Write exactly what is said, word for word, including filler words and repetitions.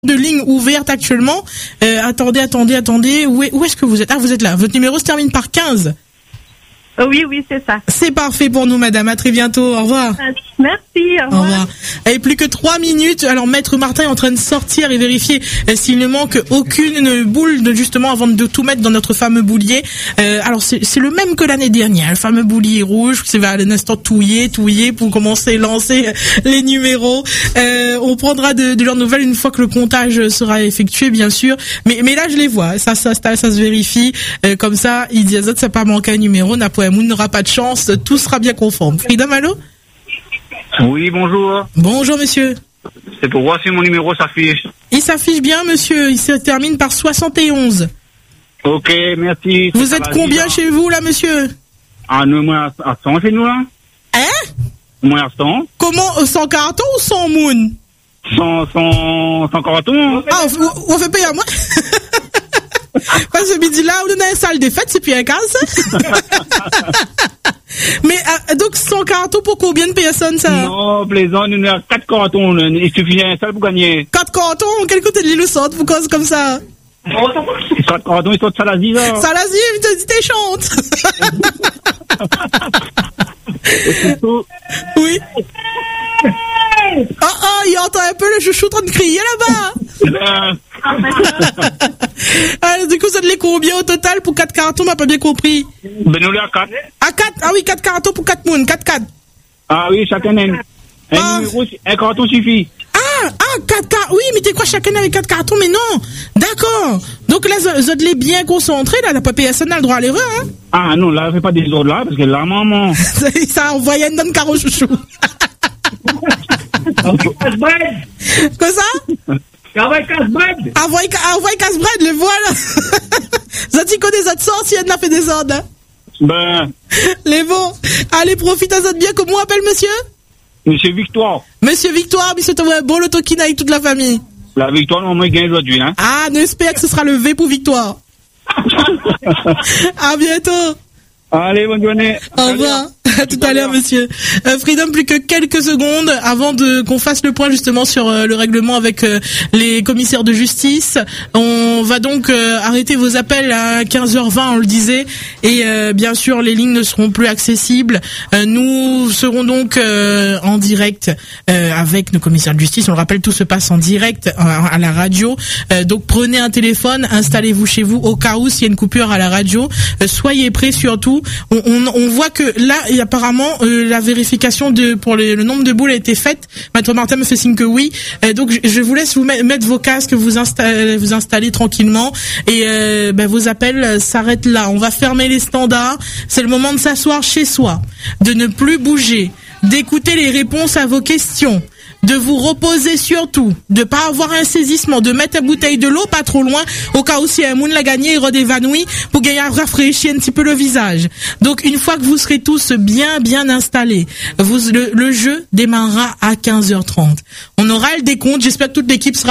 de lignes ouvertes actuellement. Euh, attendez, attendez, attendez. Où, est, où est-ce que vous êtes? Ah, vous êtes là. Votre numéro se termine par quinze. Oui, oui, c'est ça. C'est parfait pour nous, madame. À très bientôt. Au revoir. Merci, au revoir. Au revoir. Et plus que trois minutes. Alors, Maître Martin est en train de sortir et vérifier euh, s'il ne manque aucune boule, de, justement, avant de tout mettre dans notre fameux boulier. Euh, alors, c'est, c'est le même que l'année dernière. Le fameux boulier rouge. C'est à l'instant touiller, touiller pour commencer à lancer les numéros. Euh, on prendra de, de leurs nouvelles une fois que le comptage sera effectué, bien sûr. Mais, mais là, je les vois. Ça s'installe, ça, ça se vérifie. Euh, comme ça, il dit à ça, ça pas manquer un numéro. Napoémoun n'aura pas de chance. Tout sera bien conforme. Freedom, allô? Oui, bonjour. Bonjour, monsieur. C'est pour voir si mon numéro s'affiche. Il s'affiche bien, monsieur. Il se termine par soixante et onze. Ok, merci. Vous êtes combien chez vous, là, monsieur? Ah, nous, moins à cent chez nous, là. Hein? Moins à cent. Comment? Sans carton ou sans moon? Sans, sans, sans carton. Ah, on, on fait payer à moi? Parce que ce midi-là, on a une salle des fêtes, c'est puis un casse. Mais euh, donc sans carton pour combien de personnes ça? Non, plaisant, nous avons quatre cartons. Il suffit un seul pour gagner. Quatre cartons? Quel côté de l'île sorte pour cause comme ça? Quatre cartons, ils sont de Salazie, là. Salazie, il te dit t'es chante. Oui. Oh oh, il entend un peu le chouchou en train de crier là-bas. Ah, du coup, ça te l'est combien au total pour quatre cartons? M'a pas bien compris. Ben, nous, à quatre. À quatre? Ah oui, quatre cartons pour quatre mounes, quatre quatre. Ah oui, chacun a un, ah. numéro, un carton suffit. Ah, ah, quatre cartons. Oui, mais t'es quoi, chacun avec quatre cartons? Mais non. D'accord. Donc là, vous êtes bien concentré, là, la papier S N a le droit à l'erreur, hein? Ah non, là, fais pas des ordres là, parce que là, maman. Ça envoie une donne carreau chouchou. Quoi ça? Envoie casse-bread. Envoie casse-bread, le voilà. Zati connaît zati sort si elle n'a fait des ordres. Hein? Ben. Les bons. Allez, profite à zati bien. Comment on appelle monsieur? Monsieur Victoire. Monsieur Victoire, monsieur t'envoie bon loto qui avec toute la famille. La victoire, on m'a gagné aujourd'hui, hein. Ah, n'espère que ce sera le V pour Victoire. À bientôt. Allez, bonne journée. Au revoir. À tout à l'heure, monsieur. Euh, Freedom, plus que quelques secondes avant de qu'on fasse le point justement sur euh, le règlement avec euh, les commissaires de justice. On va donc euh, arrêter vos appels à quinze heures vingt, on le disait, et euh, bien sûr les lignes ne seront plus accessibles. Euh, nous serons donc euh, en direct euh, avec nos commissaires de justice. On le rappelle, tout se passe en direct à, à la radio. Euh, donc prenez un téléphone, installez-vous chez vous au cas où s'il y a une coupure à la radio. Euh, soyez prêts surtout. On, on, on voit que là, il y a apparemment euh, la vérification de pour les, le nombre de boules a été faite. Maître Martin me fait signe que oui. Euh, donc je, je vous laisse vous met, mettre vos casques, vous installer, vous installer tranquillement et euh, ben, vos appels s'arrêtent là. On va fermer les standards. C'est le moment de s'asseoir chez soi, de ne plus bouger, d'écouter les réponses à vos questions, de vous reposer surtout, de pas avoir un saisissement, de mettre la bouteille de l'eau pas trop loin, au cas où si un moun l'a gagné, il redévanouit, pour gagner à rafraîchir un petit peu le visage. Donc, une fois que vous serez tous bien, bien installés, vous, le, le jeu démarrera à quinze heures trente. On aura le décompte, j'espère que toute l'équipe sera